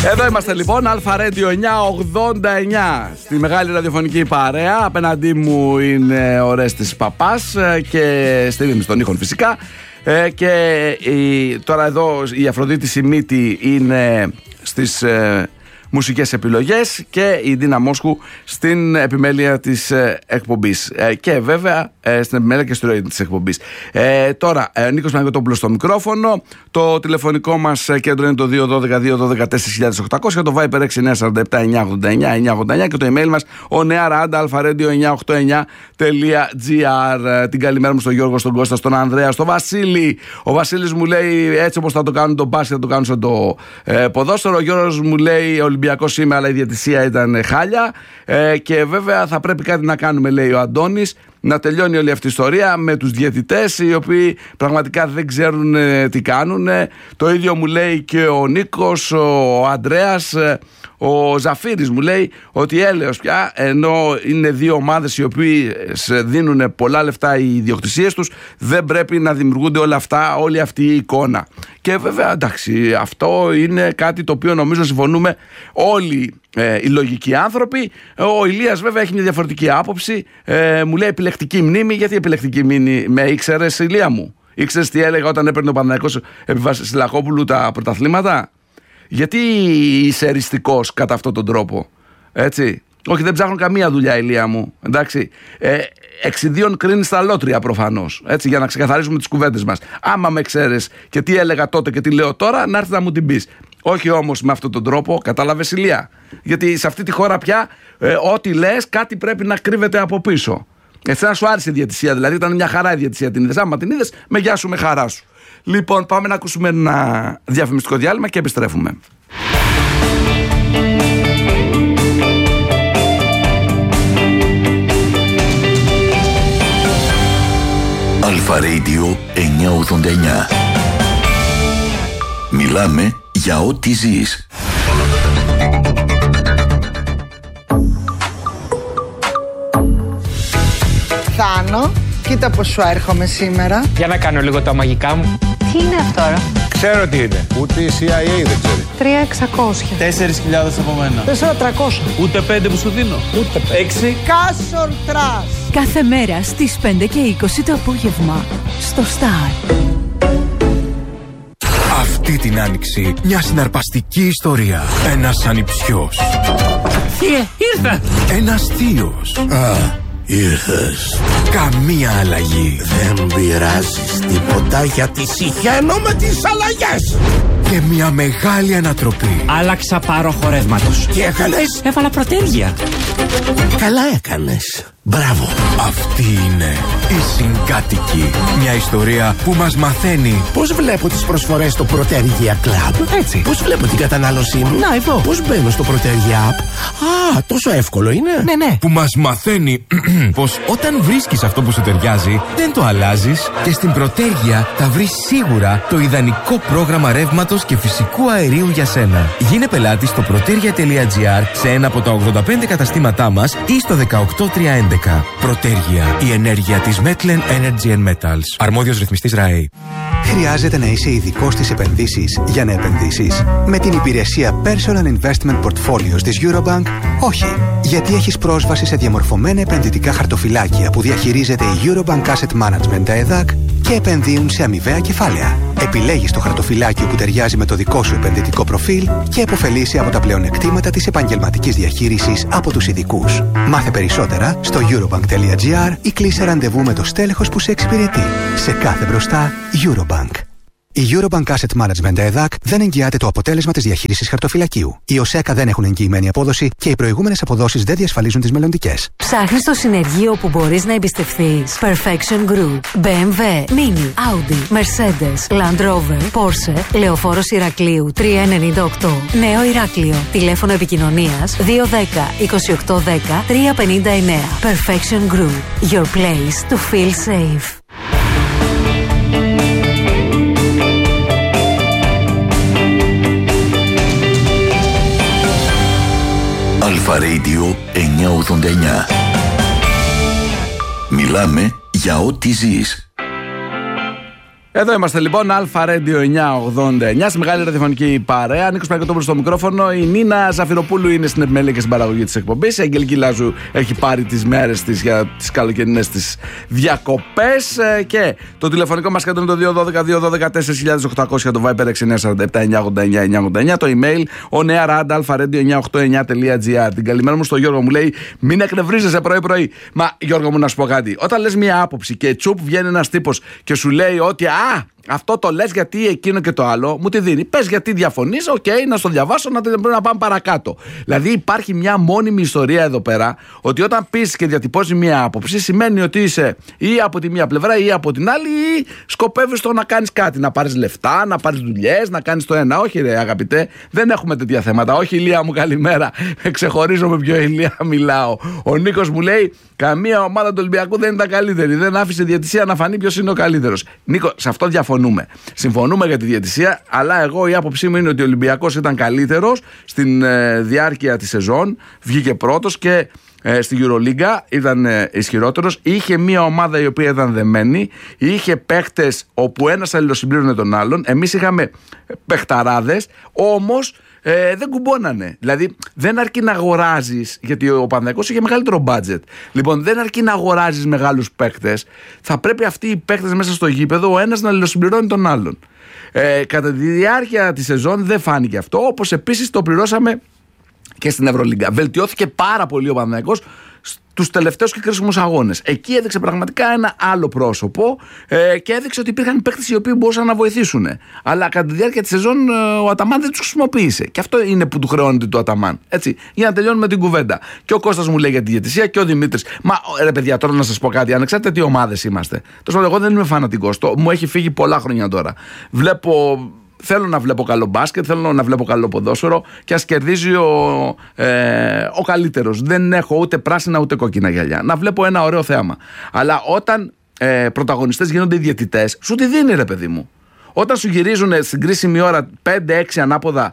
Εδώ είμαστε λοιπόν, Αλφα Radio 989, στη μεγάλη ραδιοφωνική παρέα. Απέναντί μου είναι ο Ρέστης Παπάς και στείλει στον ήχον φυσικά. Και τώρα εδώ η Αφροδίτη Σιμίτη είναι στις μουσικές επιλογές και η Ντίνα Μόσχου στην επιμέλεια της εκπομπής. Και βέβαια στην επιμέλεια και στη ροή της εκπομπής. Τώρα, Νίκος Παναγιωτόπουλος στο μικρόφωνο. Το τηλεφωνικό μας κέντρο είναι το 212-212-4800, το Viber 6947-989-989 και το email μας onearanda.alpha-radio989.gr. Την καλημέρα μου στον Γιώργο, στον Κώστα, στον Ανδρέα, στον Βασίλη. Ο Βασίλης μου λέει έτσι όπως θα το κάνουν το μπάσκετ, θα το κάνουν στο ποδόσφαιρο. Ο Γιώργος μου λέει Ολυμπιακός είμαι, αλλά η διαιτησία ήταν χάλια. Και βέβαια θα πρέπει κάτι να κάνουμε, λέει ο Αντώνης, να τελειώνει όλη αυτή η ιστορία με τους διαιτητές οι οποίοι πραγματικά δεν ξέρουν τι κάνουν. Το ίδιο μου λέει και ο Νίκος, ο Ανδρέας, ο Ζαφύρης μου λέει ότι έλεος πια, ενώ είναι δύο ομάδες οι οποίες δίνουν πολλά λεφτά οι ιδιοκτησίες τους, δεν πρέπει να δημιουργούνται όλα αυτά, όλη αυτή η εικόνα. Και βέβαια εντάξει, αυτό είναι κάτι το οποίο νομίζω συμφωνούμε όλοι οι λογικοί άνθρωποι. Ο Ηλίας βέβαια έχει μια διαφορετική άποψη. Μου λέει επιλεκτική μνήμη. Γιατί επιλεκτική μνήμη? Με ήξερες, Ηλία μου? Ήξερες τι έλεγα όταν έπαιρνε ο Παναθηναϊκός επί Βασιλακόπουλου τα πρωταθλήματα? Γιατί είσαι εριστικός κατά αυτόν τον τρόπο? Έτσι. Όχι, δεν ψάχνω καμία δουλειά, Ηλία μου. Εντάξει. Εξιδίων κρίνεις τα λότρια προφανώς. Έτσι, για να ξεκαθαρίσουμε τις κουβέντες μας. Άμα με ξέρεις και τι έλεγα τότε και τι λέω τώρα, να έρθεις να μου την πεις. Όχι όμως με αυτόν τον τρόπο, κατάλαβες, Ηλία? Γιατί σε αυτή τη χώρα πια ό,τι λες κάτι πρέπει να κρύβεται από πίσω. Εσένα σου άρεσε η διαιτησία, δηλαδή ήταν μια χαρά η διαιτησία. Την είδες? Άμα την είδες, με γεια σου, με χαρά σου. Λοιπόν, πάμε να ακούσουμε ένα διαφημιστικό διάλειμμα και επιστρέφουμε. Αλφα Radio 989. Μιλάμε για ό,τι ζεις. Θάνο, κοίτα πως σου έρχομαι σήμερα. Για να κάνω λίγο τα μαγικά μου. Τι είναι αυτό τώρα? Ξέρω τι είναι. Ούτε η CIA δεν ξέρει. 3.600. 4.000 από μένα. 4.300. Ούτε 5 που σου δίνω. Ούτε 6. Κάσορ τρας. Κάθε μέρα στις 5 και 20 το απόγευμα στο Star. Αυτή την άνοιξη μια συναρπαστική ιστορία. Ένας ανιψιός. Θείε, ήρθα! Ένας θείος. Ήρθες. Καμία αλλαγή. Δεν πειράζεις τίποτα γιατί συχαίνω με τις αλλαγές. Και μια μεγάλη ανατροπή. Άλλαξα πάροχο ρεύματος. Τι έκανες? Έβαλα πρωτέλγια. Καλά έκανες. Μπράβο. Αυτή είναι η Συγκάτοικοι. Μια ιστορία που μας μαθαίνει Πώς βλέπω τις προσφορές στο Protergia Club? έτσι. Πώς βλέπω την κατανάλωσή μου? Να, εδώ. Πώς μπαίνω στο Protergia App? Α, τόσο εύκολο είναι. Ναι. Που μας μαθαίνει πως όταν βρίσκεις αυτό που σου ταιριάζει, δεν το αλλάζεις και στην Protergia θα βρεις σίγουρα το ιδανικό πρόγραμμα ρεύματος και φυσικού αερίου για σένα. Γίνε πελάτη στο protergia.gr σε ένα από τα 85 καταστήματά μας ή στο 18311. Protergia, η ενέργεια της Metlen Energy and Metals. Αρμόδιος ρυθμιστής ΡΑΕ. Χρειάζεται να είσαι ειδικός στις επενδύσεις για να επενδύσεις? Με την υπηρεσία Personal Investment Portfolios της Eurobank, όχι. Γιατί έχεις πρόσβαση σε διαμορφωμένα επενδυτικά χαρτοφυλάκια που διαχειρίζεται η Eurobank Asset Management ΕΔΑΚ και επενδύουν σε αμοιβαία κεφάλαια. Επιλέγεις το χαρτοφυλάκιο που ταιριάζει με το δικό σου επενδυτικό προφίλ και επωφελείσαι από τα πλεονεκτήματα της επαγγελματικής διαχείρισης από τους ειδικούς. Μάθε περισσότερα στο eurobank.gr ή κλείσε ραντεβού με το στέλεχος που σε εξυπηρετεί. Σε κάθε μπροστά, Eurobank. Η Eurobank Asset Management ΕΔΑΚ δεν εγγυάται το αποτέλεσμα της διαχείρισης χαρτοφυλακίου. Οι ΟΣΕΚΑ δεν έχουν εγγυημένη απόδοση και οι προηγούμενες αποδόσεις δεν διασφαλίζουν τις μελλοντικές. Ψάχνεις το συνεργείο που μπορείς να εμπιστευθείς? Perfection Group, BMW, Mini, Audi, Mercedes, Land Rover, Porsche, Λεωφόρος Ηρακλείου 398, Νέο Ηράκλειο. Τηλέφωνο επικοινωνίας 210 2810 359. Perfection Group, your place to feel safe. Αλφα Radio 989. Μιλάμε για ό,τι ζεις. Εδώ είμαστε λοιπόν, Αλφα Radio 989, στη μεγάλη ραδιοφωνική παρέα. Νίκος Παγκοτόπουλος στο μικρόφωνο. Η Νίνα Ζαφυροπούλου είναι στην επιμέλεια και στην παραγωγή της εκπομπής. Η Αγγελική Λάζου έχει πάρει τις μέρες της για τις καλοκαιρινές της διακοπές. Και το τηλεφωνικό μας κέντρο είναι το 212-212-4800, το Viber 6947-989-989. Το email oneair@alpha-radio989.gr. Την καλημέρα μου στο Γιώργο, μου λέει: μην εκνευρίζεσαι πρωί-πρωί. Μα Γιώργο μου, να σου πω κάτι. Όταν λες μια άποψη και τσουπ βγαίνει ένας τύπος και σου λέει ότι αυτό το λες γιατί εκείνο και το άλλο, μου τη δίνει. Πες γιατί διαφωνείς, να στο διαβάσω, να πάμε παρακάτω. Δηλαδή υπάρχει μια μόνιμη ιστορία εδώ πέρα, ότι όταν πεις και διατυπώσεις μια άποψη, σημαίνει ότι είσαι ή από τη μία πλευρά ή από την άλλη, ή σκοπεύεις το να κάνεις κάτι, να πάρεις λεφτά, να πάρεις δουλειές, να κάνεις το ένα. Όχι, ρε αγαπητέ, δεν έχουμε τέτοια θέματα. Όχι, Ηλία μου, καλημέρα. Ξεχωρίζω με ποιο Ηλία μιλάω. Ο Νίκος μου λέει: καμία ομάδα του Ολυμπιακού δεν ήταν καλύτερη. Δεν άφησε διαιτησία να φανεί ποιος είναι ο καλύτερος. Νίκο, σε αυτό διαφωνούμε. Συμφωνούμε για τη διαιτησία, αλλά εγώ η άποψή μου είναι ότι ο Ολυμπιακός ήταν καλύτερος στην διάρκεια της σεζόν. Βγήκε πρώτος και στη EuroLiga ήταν ισχυρότερος. Είχε μια ομάδα η οποία ήταν δεμένη. Είχε παίχτες όπου ένας αλληλοσυμπλήρωνε τον άλλον. Εμείς είχαμε παιχταράδες, όμως δεν κουμπώνανε. Δηλαδή δεν αρκεί να αγοράζεις, γιατί ο Παναθηναϊκός είχε μεγαλύτερο budget. Λοιπόν, δεν αρκεί να αγοράζεις μεγάλους παίκτες. Θα πρέπει αυτοί οι παίκτες μέσα στο γήπεδο ο ένας να αλληλοσυμπληρώνει τον άλλον. Κατά τη διάρκεια της σεζόν δεν φάνηκε αυτό, όπως επίσης το πληρώσαμε και στην Ευρωλίγκα. Βελτιώθηκε πάρα πολύ ο Παναθηναϊκός στους τελευταίους και κρίσιμους αγώνες. Εκεί έδειξε πραγματικά ένα άλλο πρόσωπο και έδειξε ότι υπήρχαν παίκτες οι οποίοι μπορούσαν να βοηθήσουν. Αλλά κατά τη διάρκεια της σεζόν ο Αταμάν δεν τους χρησιμοποίησε. Και αυτό είναι που του χρεώνεται το Αταμάν. Έτσι, για να τελειώνουμε την κουβέντα. Και ο Κώστας μου λέει για τη διαιτησία και ο Δημήτρης. Μα ρε παιδιά, τώρα να σας πω κάτι. Ανεξάρτητα τι ομάδες είμαστε. Τόσο εγώ δεν είμαι φανατικός. Μου έχει φύγει πολλά χρόνια τώρα. Θέλω να βλέπω καλό μπάσκετ, θέλω να βλέπω καλό ποδόσφαιρο και ας κερδίζει ο καλύτερος. Δεν έχω ούτε πράσινα ούτε κόκκινα γυαλιά. Να βλέπω ένα ωραίο θέαμα. Αλλά όταν πρωταγωνιστές γίνονται οι διαιτητές, σου τη δίνει, ρε παιδί μου. Όταν σου γυρίζουν στην κρίσιμη ώρα 5-6 ανάποδα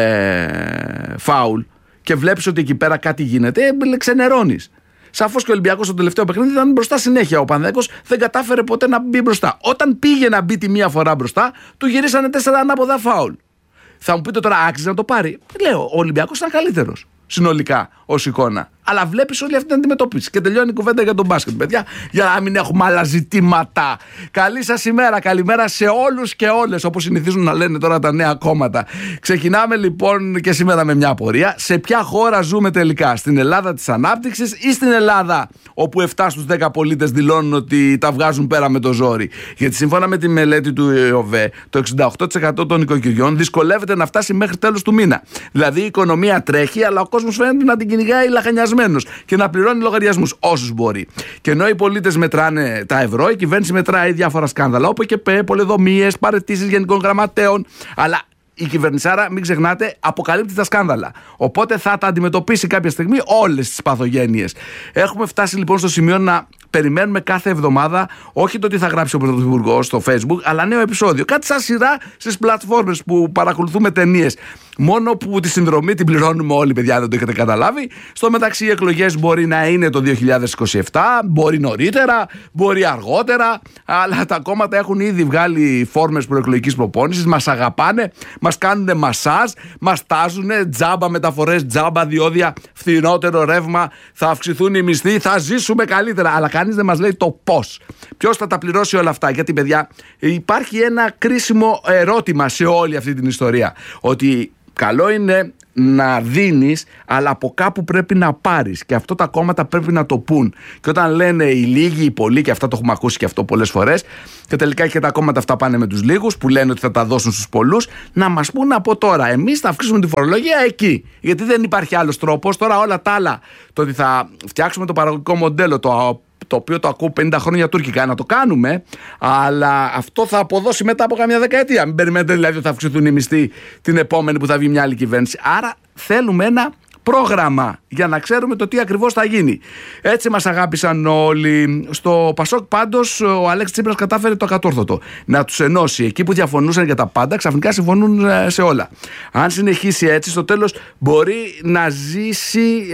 φάουλ και βλέπεις ότι εκεί πέρα κάτι γίνεται, ξενερώνεις. Σαφώς και ο Ολυμπιακός στο τελευταίο παιχνίδι ήταν μπροστά συνέχεια. Ο Παναθηναϊκός δεν κατάφερε ποτέ να μπει μπροστά. Όταν πήγε να μπει τη μία φορά μπροστά, του γυρίσανε 4 ανάποδα φάουλ. Θα μου πείτε τώρα, άξιζε να το πάρει. Λέω, ο Ολυμπιακός ήταν καλύτερος συνολικά ως εικόνα. Αλλά βλέπεις όλη αυτή την αντιμετώπιση. Και τελειώνει η κουβέντα για τον μπάσκετ, παιδιά, για να μην έχουμε άλλα ζητήματα. Καλή σας ημέρα, καλημέρα σε όλους και όλες, όπως συνηθίζουν να λένε τώρα τα νέα κόμματα. Ξεκινάμε λοιπόν και σήμερα με μια απορία. Σε ποια χώρα ζούμε τελικά, στην Ελλάδα της ανάπτυξης ή στην Ελλάδα όπου 7 στους 10 πολίτες δηλώνουν ότι τα βγάζουν πέρα με το ζόρι? Γιατί σύμφωνα με τη μελέτη του ΕΟΒΕ, το 68% των οικογενειών δυσκολεύεται να φτάσει μέχρι τέλος του μήνα. Δηλαδή η οικονομία τρέχει, αλλά ο κόσμος φαίνεται να την κυνηγάει λαχανιασμένος και να πληρώνει λογαριασμούς όσους μπορεί. Και ενώ οι πολίτες μετράνε τα ευρώ, η κυβέρνηση μετράει διάφορα σκάνδαλα, όπου και πολεδομίες, παραιτήσεις γενικών γραμματέων. Αλλά η κυβερνησάρα, μην ξεχνάτε, αποκαλύπτει τα σκάνδαλα. Οπότε θα τα αντιμετωπίσει κάποια στιγμή όλες τις παθογένειες. Έχουμε φτάσει λοιπόν στο σημείο να περιμένουμε κάθε εβδομάδα όχι το τι θα γράψει ο Πρωθυπουργός στο Facebook, αλλά νέο επεισόδιο. Κάτι σαν σειρά στις πλατφόρμες που παρακολουθούμε ταινίες. Μόνο που τη συνδρομή την πληρώνουμε όλοι, παιδιά, δεν το έχετε καταλάβει. Στο μεταξύ, οι εκλογές μπορεί να είναι το 2027, μπορεί νωρίτερα, μπορεί αργότερα. Αλλά τα κόμματα έχουν ήδη βγάλει φόρμες προεκλογικής προπόνησης, μας αγαπάνε, μας κάνουν μασάζ, μας τάζουν τζάμπα μεταφορές, τζάμπα διόδια, φθηνότερο ρεύμα, θα αυξηθούν οι μισθοί, θα ζήσουμε καλύτερα. Αλλά κανείς δεν μας λέει το πώς. Ποιος θα τα πληρώσει όλα αυτά? Γιατί, παιδιά, υπάρχει ένα κρίσιμο ερώτημα σε όλη αυτή την ιστορία. Ότι καλό είναι να δίνεις, αλλά από κάπου πρέπει να πάρεις. Και αυτό τα κόμματα πρέπει να το πούν. Και όταν λένε οι λίγοι, οι πολλοί, και αυτά το έχουμε ακούσει και αυτό πολλές φορές, και τελικά και τα κόμματα αυτά πάνε με τους λίγους, που λένε ότι θα τα δώσουν στους πολλούς, να μας πούν από τώρα. Εμείς θα αυξήσουμε τη φορολογία εκεί. Γιατί δεν υπάρχει άλλος τρόπος. Τώρα όλα τα άλλα, το ότι θα φτιάξουμε το παραγωγικό μοντέλο, το οποίο το ακούω 50 χρόνια τουρκικά, να το κάνουμε, αλλά αυτό θα αποδώσει μετά από καμιά δεκαετία. Μην περιμένετε δηλαδή ότι θα αυξηθούν οι μισθοί την επόμενη που θα βγει μια άλλη κυβέρνηση. Άρα θέλουμε ένα πρόγραμμα για να ξέρουμε το τι ακριβώς θα γίνει. Έτσι μας αγάπησαν όλοι. Στο Πασόκ πάντως ο Αλέξης Τσίπρας κατάφερε το ακατόρθωτο. Να τους ενώσει. Εκεί που διαφωνούσαν για τα πάντα, ξαφνικά συμφωνούν σε όλα. Αν συνεχίσει έτσι, στο τέλος μπορεί να ζήσει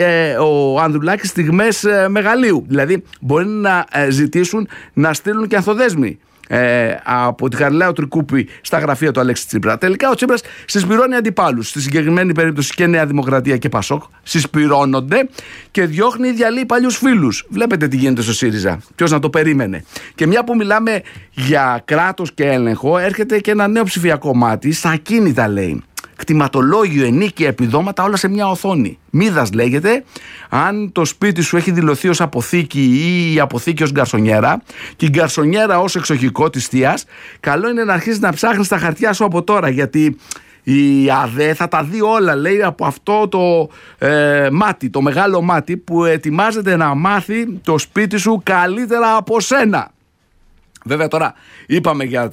ο Ανδρουλάκης στιγμές μεγαλείου. Δηλαδή μπορεί να ζητήσουν να στείλουν και ανθοδέσμοι από τη Γαλιλαίο Τρικούπη στα γραφεία του Αλέξη Τσίπρα. Τελικά ο Τσίπρας συσπυρώνει αντιπάλους. Στη συγκεκριμένη περίπτωση και Νέα Δημοκρατία και Πασόκ συσπυρώνονται και διώχνει, διαλύει παλιούς φίλους. Βλέπετε τι γίνεται στο ΣΥΡΙΖΑ. Ποιος να το περίμενε. Και μια που μιλάμε για κράτος και έλεγχο, έρχεται και ένα νέο ψηφιακό μάτι στα ακίνητα, λέει. Κτηματολόγιο, ενίκεια, επιδόματα, όλα σε μια οθόνη. Μίδας λέγεται. Αν το σπίτι σου έχει δηλωθεί ως αποθήκη ή η αποθήκη ως γκαρσονιέρα και η γκαρσονιέρα ως εξοχικό της θείας, καλό είναι να αρχίσεις να ψάχνεις τα χαρτιά σου από τώρα, γιατί η ΑΔΕ θα τα δει όλα, λέει, από αυτό το μάτι, το μεγάλο μάτι που ετοιμάζεται να μάθει το σπίτι σου καλύτερα από σένα. Βέβαια τώρα είπαμε για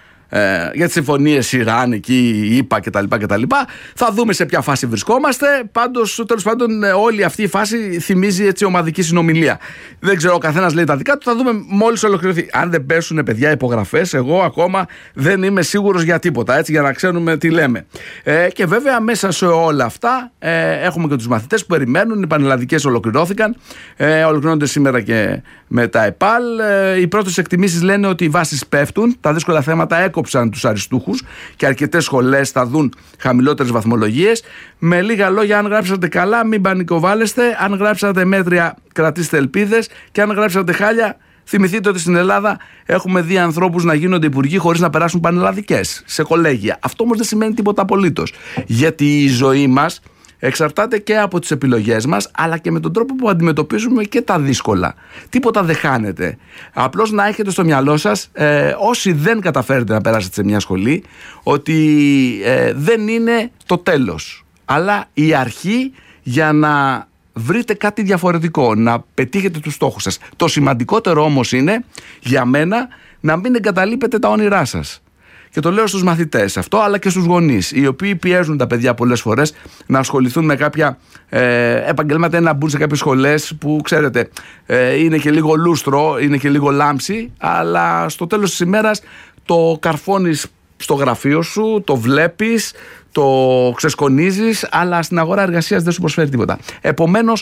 τις συμφωνίες Ιράν, εκεί, ΙΠΑ κτλ. Θα δούμε σε ποια φάση βρισκόμαστε. Πάντως, τέλος πάντων, όλη αυτή η φάση θυμίζει έτσι ομαδική συνομιλία. Δεν ξέρω, ο καθένας λέει τα δικά του. Θα δούμε μόλις ολοκληρωθεί. Αν δεν πέσουν, παιδιά, υπογραφές, εγώ ακόμα δεν είμαι σίγουρος για τίποτα. Έτσι, για να ξέρουμε τι λέμε. Και βέβαια, μέσα σε όλα αυτά, έχουμε και τους μαθητές που περιμένουν. Οι πανελλαδικές ολοκληρώθηκαν. Ολοκληρώνονται σήμερα και με τα ΕΠΑΛ. Οι πρώτες εκτιμήσεις λένε ότι οι βάσεις πέφτουν. Τα δύσκολα θέματα έκοψαν τους αριστούχους και αρκετές σχολές θα δουν χαμηλότερες βαθμολογίες. Με λίγα λόγια, αν γράψατε καλά, μην πανικοβάλλεστε. Αν γράψατε μέτρια, κρατήστε ελπίδες. Και αν γράψατε χάλια, θυμηθείτε ότι στην Ελλάδα έχουμε δει ανθρώπους να γίνονται υπουργοί χωρίς να περάσουν πανελλαδικές σε κολέγια. Αυτό όμως δεν σημαίνει τίποτα απολύτως. Γιατί η ζωή μας εξαρτάται και από τις επιλογές μας, αλλά και με τον τρόπο που αντιμετωπίζουμε και τα δύσκολα. Τίποτα δεν χάνεται. Απλώς να έχετε στο μυαλό σας, όσοι δεν καταφέρετε να περάσετε σε μια σχολή, ότι δεν είναι το τέλος, αλλά η αρχή για να βρείτε κάτι διαφορετικό, να πετύχετε τους στόχους σας. Το σημαντικότερο όμως είναι, για μένα, να μην εγκαταλείπετε τα όνειρά σας. Και το λέω στους μαθητές αυτό, αλλά και στους γονείς, οι οποίοι πιέζουν τα παιδιά πολλές φορές να ασχοληθούν με κάποια επαγγέλματα ή να μπουν σε κάποιες σχολές που, ξέρετε, είναι και λίγο λούστρο, είναι και λίγο λάμψη, αλλά στο τέλος της ημέρας το καρφώνεις στο γραφείο σου, το βλέπεις, το ξεσκονίζεις, αλλά στην αγορά εργασίας δεν σου προσφέρει τίποτα. Επομένως,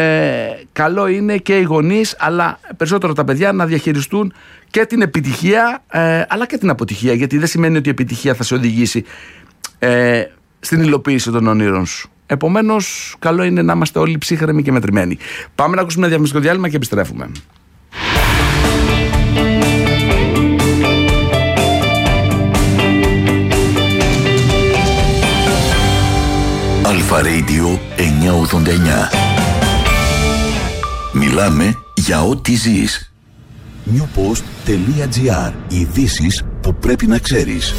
καλό είναι και οι γονείς, αλλά περισσότερο τα παιδιά, να διαχειριστούν και την επιτυχία, αλλά και την αποτυχία, γιατί δεν σημαίνει ότι η επιτυχία θα σε οδηγήσει στην υλοποίηση των ονείρων σου. Επομένως, καλό είναι να είμαστε όλοι ψύχρεμοι και μετρημένοι. Πάμε να ακούσουμε ένα διαφημιστικό διάλειμμα και επιστρέφουμε. Αλφα Radio 989. Μιλάμε για ό,τι ζεις. Newpost.gr. Ειδήσεις που πρέπει να ξέρεις.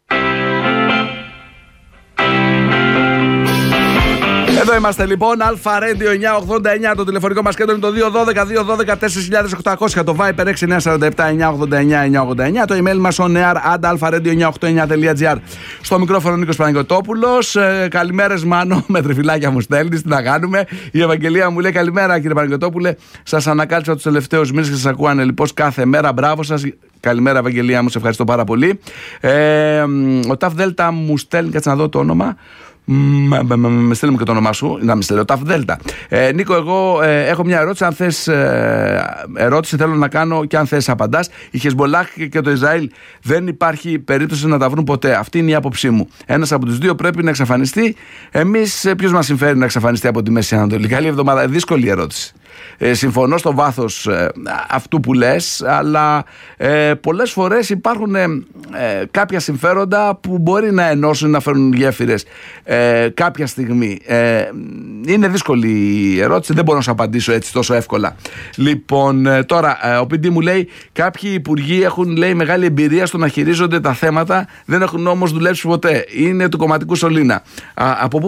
Εδώ είμαστε λοιπόν, Αλφα Radio 989, το τηλεφωνικό μας κέντρο είναι το 212-212-4800, το Viper 6947-989-989, το email μας onear@alpha-radio989.gr. Στο μικρόφωνο Νίκος Παναγιωτόπουλος. Καλημέρες Μάνο, με τριφυλάκια μου στέλνεις, τι να κάνουμε. Η Ευαγγελία μου λέει καλημέρα κύριε Παναγιωτόπουλε, σας ανακάλυψα τους τελευταίους μήνες και σας ακούω ανελιπώς κάθε μέρα, μπράβο σας. Καλημέρα Ευαγγελία μου, σε ευχαριστώ πάρα πολύ. Ο Ταφ Δέλτα μου στέλνει, κάτσε να δω το όνομα. Με στέλνουμε και το όνομά σου, να με στέλνει ο Ταφ Δέλτα. Νίκο, εγώ έχω μια ερώτηση. Αν θες ερώτηση, θέλω να κάνω και αν θες απαντάς. Η Χεσμολάχ και το Ισραήλ δεν υπάρχει περίπτωση να τα βρουν ποτέ. Αυτή είναι η άποψή μου. Ένας από τους δύο πρέπει να εξαφανιστεί. Εμείς, ποιος μας συμφέρει να εξαφανιστεί από τη Μέση Ανατολή? Καλή εβδομάδα. Δύσκολη ερώτηση. Συμφωνώ στο βάθος αυτού που λες, αλλά πολλές φορές υπάρχουν κάποια συμφέροντα που μπορεί να ενώσουν, να φέρουν γέφυρες κάποια στιγμή. Είναι δύσκολη η ερώτηση, δεν μπορώ να σου απαντήσω έτσι τόσο εύκολα. Λοιπόν, τώρα ο PD μου λέει κάποιοι υπουργοί έχουν, λέει, μεγάλη εμπειρία στο να χειρίζονται τα θέματα, δεν έχουν όμως δουλέψει ποτέ. Είναι του κομματικού σωλήνα. Από